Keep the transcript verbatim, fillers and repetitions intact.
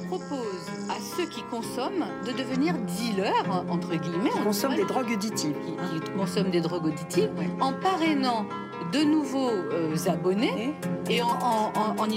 propose à ceux qui consomment de devenir dealers, entre guillemets. Qui consomment des drogues auditives. Qui, qui consomment des drogues auditives, ouais. En parrainant de nouveaux euh, abonnés et en, en, en, en